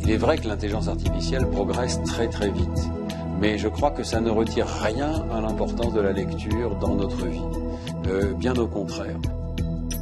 Il est vrai que l'intelligence artificielle progresse très très vite, mais je crois que ça ne retire rien à l'importance de la lecture dans notre vie. Bien au contraire.